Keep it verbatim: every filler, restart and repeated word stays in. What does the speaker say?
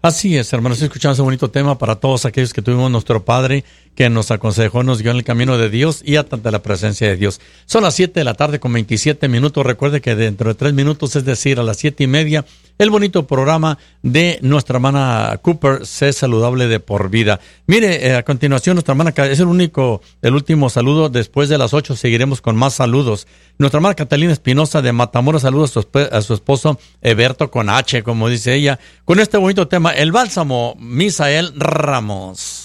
Así es, hermanos, escuchamos un bonito tema para todos aquellos que tuvimos nuestro Padre que nos aconsejó, nos guió en el camino de Dios y ante la presencia de Dios. Son las siete de la tarde con veintisiete minutos. Recuerde que dentro de tres minutos, es decir, a las siete y media, el bonito programa de nuestra hermana Cooper, Sé Saludable de por Vida. Mire, eh, a continuación, nuestra hermana, es el único, el último saludo. Después de las ocho seguiremos con más saludos. Nuestra hermana Catalina Espinosa de Matamoros saluda a su, a su esposo Eberto con H, como dice ella, con este bonito tema, el bálsamo Misael Ramos.